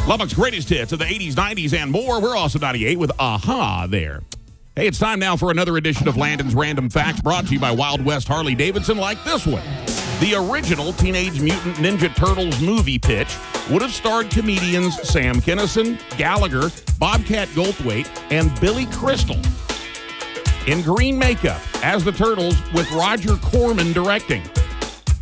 Lubbock's greatest hits of the 80s, 90s, and more. We're also 98 with Aha there. Hey, it's time now for another edition of Landon's Random Facts, brought to you by Wild West Harley-Davidson, like this one. The original Teenage Mutant Ninja Turtles movie pitch would have starred comedians Sam Kinison, Gallagher, Bobcat Goldthwait, and Billy Crystal in green makeup as the Turtles, with Roger Corman directing.